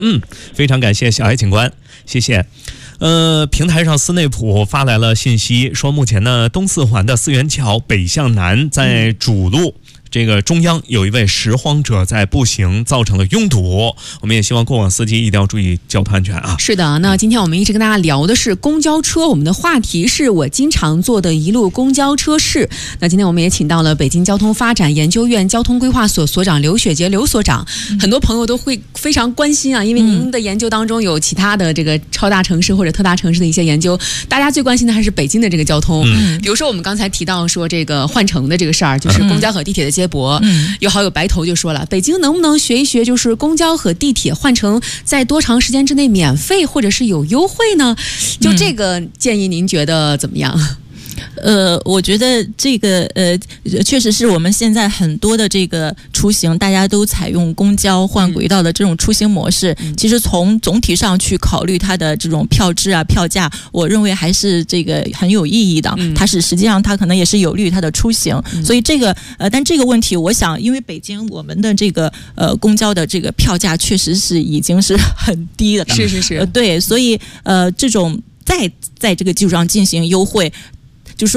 非常感谢小艾警官，谢谢。平台上思内普发来了信息，说目前呢，东四环的四元桥北向南在主路。这个中央有一位拾荒者在步行，造成了拥堵。我们也希望过往司机一定要注意交通安全啊。 是的，那今天我们一直跟大家聊的是公交车，我们的话题是我经常坐的一路公交车事。那今天我们也请到了北京交通发展研究院交通规划所所长刘雪杰刘所长。很多朋友都会非常关心啊，因为您的研究当中有其他的这个超大城市或者特大城市的一些研究，大家最关心的还是北京的这个交通。比如说我们刚才提到说这个换乘的这个事儿，就是公交和地铁的接驳。有好友白头就说了，北京能不能学一学，就是公交和地铁换乘在多长时间之内免费或者是有优惠呢？就这个建议您觉得怎么样？ 我觉得这个确实是我们现在很多的这个出行，大家都采用公交换轨道的这种出行模式。其实从总体上去考虑它的这种票质啊、票价，我认为还是这个很有意义的。它是实际上它可能也是有利于它的出行。所以这个但这个问题，我想因为北京我们的这个公交的这个票价确实是已经是很低的。 是。 对，所以这种在这个基础上进行优惠，